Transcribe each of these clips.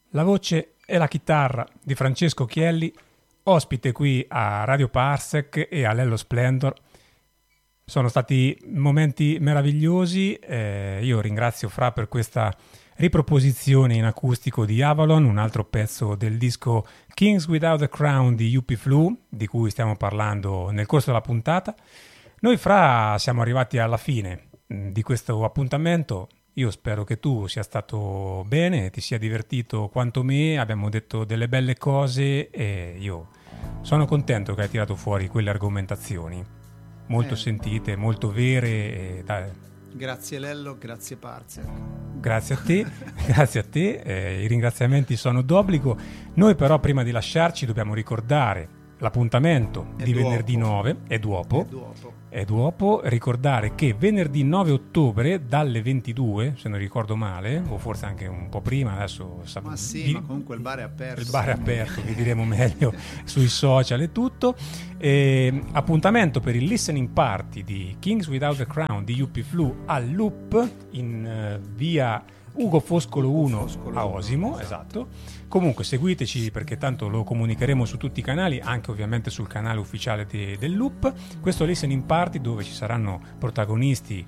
La voce e la chitarra di Francesco Chielli, ospite qui a Radio Parsec e a Lello Splendor. Sono stati momenti meravigliosi, io ringrazio Fra per questa riproposizione in acustico di Avalon, un altro pezzo del disco Kings Without a Crown di Yuppie Flu, di cui stiamo parlando nel corso della puntata. Noi Fra siamo arrivati alla fine di questo appuntamento. Io spero che tu sia stato bene, ti sia divertito quanto me, abbiamo detto delle belle cose e io sono contento che hai tirato fuori quelle argomentazioni molto sentite, molto vere. Grazie Lello, grazie Parsec. Grazie a te, grazie a te, i ringraziamenti sono d'obbligo. Noi però prima di lasciarci dobbiamo ricordare l'appuntamento di venerdì 9 e dopo ricordare che venerdì 9 ottobre dalle 22, se non ricordo male, o forse anche un po' prima, adesso ma sì, ma comunque il bar è aperto. Il bar è aperto, vi diremo meglio sui social e tutto. Appuntamento per il listening party di Kings Without a Crown di Yuppie Flu al Loop in via Ugo Foscolo 1 a Osimo, esatto. Comunque seguiteci perché tanto lo comunicheremo su tutti i canali, anche ovviamente sul canale ufficiale del Loop. Questo listening party dove ci saranno protagonisti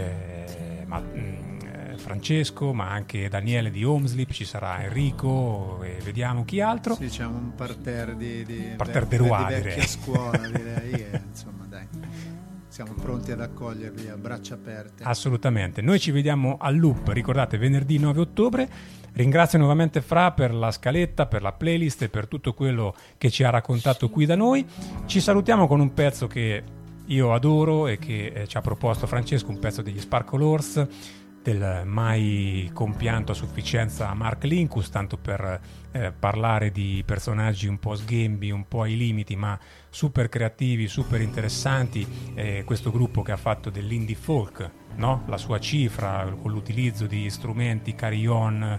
Francesco, ma anche Daniele di Homeslip, ci sarà Enrico e vediamo chi altro. Sì, c'è un parterre di Roi, vecchia scuola, direi, e, insomma, dai. Siamo pronti ad accoglierli a braccia aperte. Assolutamente. Noi ci vediamo al Loop, ricordate, venerdì 9 ottobre. Ringrazio nuovamente Fra per la scaletta, per la playlist e per tutto quello che ci ha raccontato qui da noi. Ci salutiamo con un pezzo che io adoro e che ci ha proposto Francesco, un pezzo degli Sparkle Horse, del mai compianto a sufficienza Mark Linkous, tanto per parlare di personaggi un po' sghembi, un po' ai limiti, ma super creativi, super interessanti. Questo gruppo che ha fatto dell'indie folk, no? La sua cifra con l'utilizzo di strumenti carillon,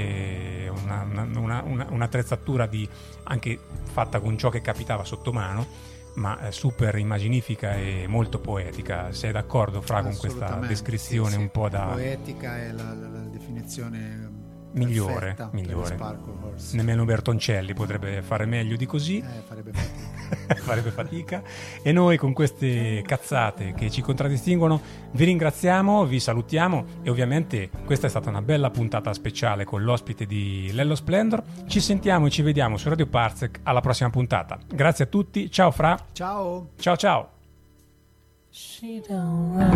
un'attrezzatura anche fatta con ciò che capitava sotto mano, ma super immaginifica e molto poetica. Sei d'accordo Fra con questa descrizione? Sì, un po' da poetica è la definizione migliore. Nemmeno Bertoncelli potrebbe fare meglio di così. Farebbe fatica. E noi con queste cazzate che ci contraddistinguono vi ringraziamo, vi salutiamo e ovviamente questa è stata una bella puntata speciale con l'ospite di Lello Splendor. Ci sentiamo e ci vediamo su Radio Parsec alla prossima puntata. Grazie a tutti, ciao Fra. Ciao. Ciao.